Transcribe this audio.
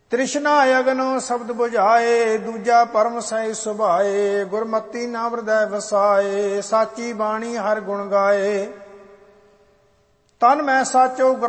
ਤ੍ਰਿਸ਼ਨਾ ਅਗਨੋ ਸ਼ਬਦ ਬੁਝਾਏ, ਦੂਜਾ ਪਰਮ ਸਹਿ ਸੁਭਾਏ। ਗੁਰਮਤੀ ਨਾਮ ਹਿਰਦੈ ਵਸਾਏ, ਸਾਚੀ ਬਾਣੀ ਹਰ ਗੁਣ ਗਾਏ। ਤਨ ਮੈਂ ਸਾਚੋ